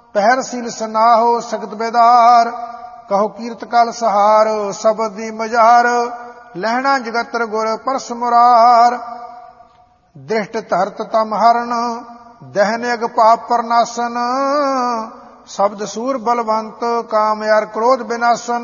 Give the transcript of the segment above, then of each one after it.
ਪਹਿਰ ਸੀਲ ਸਨਾਹੋ ਸਗਤ ਬੇਦਾਰ, ਕਹੋ ਕੀਰਤ ਕਲ ਸਹਾਰ, ਸ਼ਬਦ ਦੀ ਮਝਾਰ, ਲਹਿਣਾ ਜਗਤਰ ਗੁਰ ਪਰਸ ਮੁਰਾਰ। ਦ੍ਰਿਸ਼ਟ ਧਰਤ ਤਮ ਹਰਨ, ਦਹਿਨ ਅਗ ਪਾਪ ਪਰਨਾਸਨ, ਸ਼ਬਦ ਸੂਰ ਬਲਵੰਤ, ਕਾਮ ਅਰ ਕ੍ਰੋਧ ਬਿਨਾਸਨ।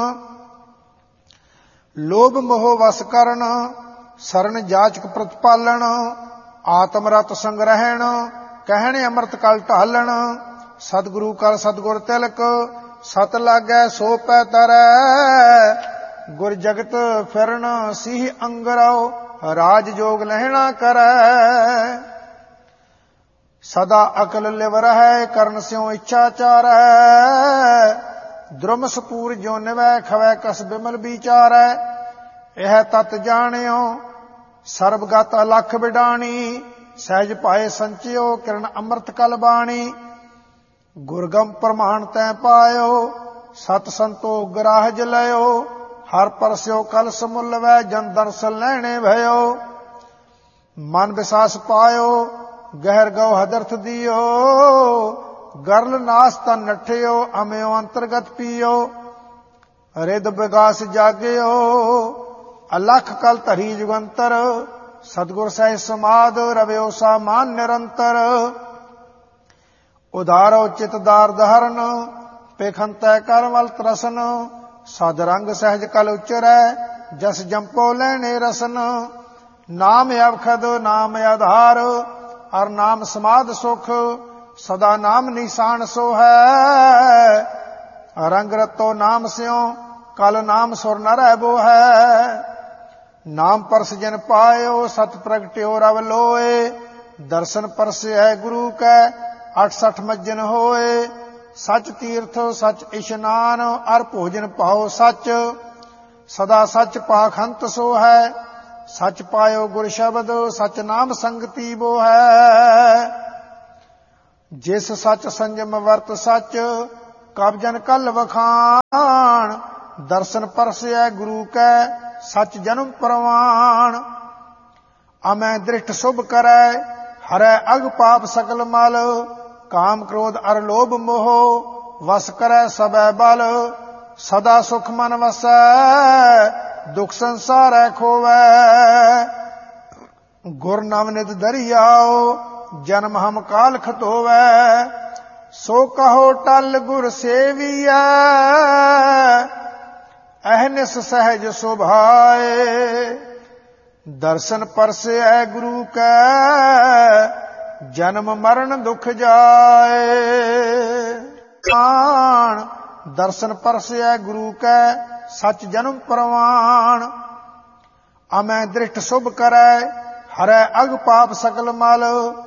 ਲੋਭ ਮੋਹ ਵਸ ਕਰਨ, ਸਰਨ ਜਾਚਕ ਪ੍ਰਤਪਾਲਣ, ਆਤਮ ਰਤ ਸੰਗ ਰਹਿਣ, ਕਹਿਣ ਅੰਮ੍ਰਿਤ ਕਲ ਢਾਲਣ। ਸਤਿਗੁਰੂ ਕਰ ਸਤਿਗੁਰ ਤਿਲਕ, ਸਤ ਲਾਗੈ ਸੋ ਪੈ ਤਰੈ, ਗੁਰ ਜਗਤ ਫਿਰਨ ਸੀਹ ਅੰਗਰਉ, ਰਾਜ ਜੋਗ ਲਹਿਣਾ ਕਰੈ। ਸਦਾ ਅਕਲ ਲਿਵ ਰਹੈ, ਕਰਨ ਸਿਉ ਇੱਛਾ ਚਾਰੈ, द्रुम सपूर जो निवै खवै कस बिमल विचारै। यह तत जाणियो सर्वगत अलख बिडाणी, सहज पाए संचियो किरण अमृत कल बाणी। गुरगम प्रमाण तै पायो सत संतोख ग्राह जलयो, हर परस्यो कल समुल वै जन दर्शन लैणे भयो। मन विसास पायो गहर गौ हदर्थ दियो, गरल नास तन नठियो अमयो अंतर्गत पियो। रिद विगास जागियो अलख कल धरी जुगंतर, सतगुर सह समाद रवियो सामान निरंतर। उदारो चितदार दहरन पेखंतै करवल त्रसन, सद रंग सहज कल उचरै जस जंपो लैणे रसन। नाम अवखद नाम आधार और नाम समाध सुख, सदा नाम निशान सो है। रंग रतो नाम स्यों कल नाम सुर न रहबो है। नाम परस जिन पायो सत प्रगट्यो रव लोए, दर्शन परस है गुरु कै 68 मज्जन होए। सच तीर्थ सच इशनान अर भोजन पाओ सच, सदा सच पाखंत सो है। सच पायो गुर शब्द सच नाम संगति बो है। जिस सच संयम वर्त सच कब जन कल वखान, दर्शन परसै गुरु कै सच जन्म प्रवान। अमै दृष्ट शुभ करै हरै अग पाप सकल मल, काम क्रोध अर लोभ मोह वस करै सबै बल। सदा सुख मन वसै दुख संसारै खोवै, गुर नवनित दरियाओ जन्म हम काल खतोवै। सो कहो टल गुर सेविया अहनिस सहज सुभाए। दर्शन परसे है गुरु कै जन्म मरण दुख जाए। दर्शन परसे है गुरु कै सच जन्म प्रवान। अमै दृष्ट शुभ करै हरै अग पाप सकल मल,